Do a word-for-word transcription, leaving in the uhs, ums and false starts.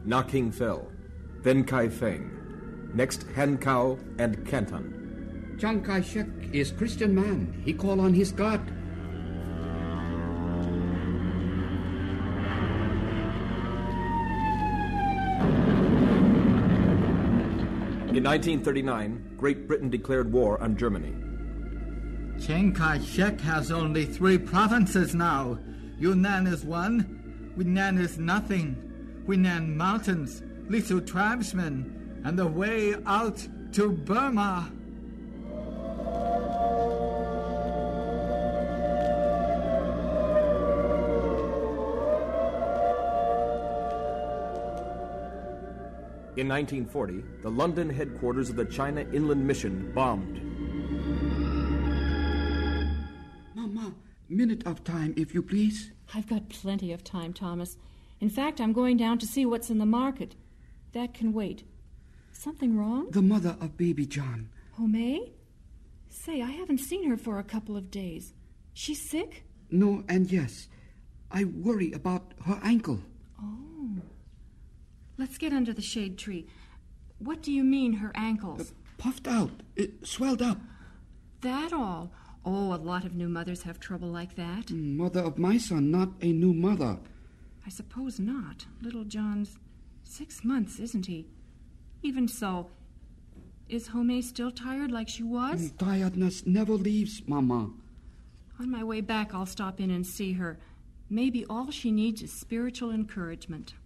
Nanking fell. Then Kai-Feng. Next Hankow and Canton. Chiang Kai-shek is Christian man. He call on his God. In nineteen thirty-nine, Great Britain declared war on Germany. Chiang Kai-shek has only three provinces now. Yunnan is one. Hunan is nothing. Hunan Mountains, little tribesmen, and the way out to Burma. In nineteen forty, the London headquarters of the China Inland Mission bombed. Mama, minute of time, if you please. I've got plenty of time, Thomas. In fact, I'm going down to see what's in the market. That can wait. Something wrong? The mother of baby John. Homei? Say, I haven't seen her for a couple of days. She's sick? No and yes. I worry about her ankle. Oh. Let's get under the shade tree. What do you mean, her ankles? Uh, puffed out. It swelled up. That all? Oh, a lot of new mothers have trouble like that. Mother of my son, not a new mother. I suppose not. Little John's six months, isn't he? Even so, is Homei still tired like she was? Tiredness never leaves, Mama. On my way back, I'll stop in and see her. Maybe all she needs is spiritual encouragement.